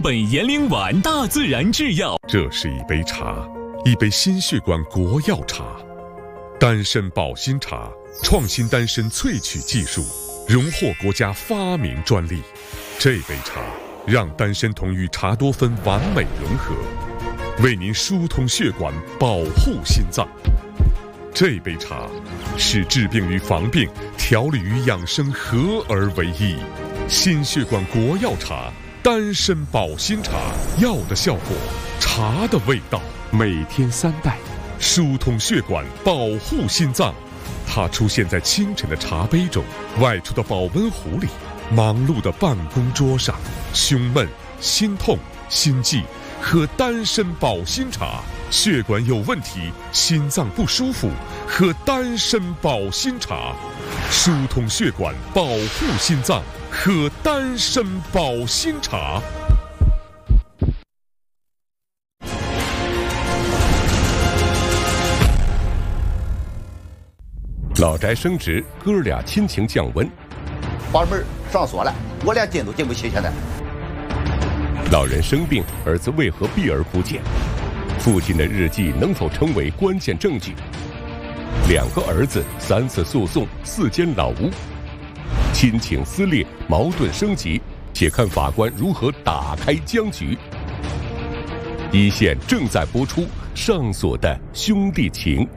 本延龄丸，大自然制药。 这是一杯茶，一杯心血管国药茶，丹参保心茶，创新丹参萃取技术，荣获国家发明专利。这杯茶让丹参酮与茶多酚完美融合，为您疏通血管，保护心脏。这杯茶是治病与防病、调理与养生合而为一。心血管国药茶，丹参保心茶，药的效果，茶的味道。每天3袋，疏通血管，保护心脏。它出现在清晨的茶杯中，外出的保温壶里，忙碌的办公桌上。胸闷、心痛、心悸，喝丹参保心茶。血管有问题，心脏不舒服，喝丹参保心茶，疏通血管，保护心脏，喝丹参保心茶。 老宅升职，哥俩亲情降温。 房门上锁了，我连进都进不去。现在， 老人生病，儿子为何避而不见？父亲的日记能否成为关键证据？2个儿子3次诉讼，4间老屋，亲情撕裂，矛盾升级。且看法官如何打开僵局。一线正在播出上锁的兄弟情。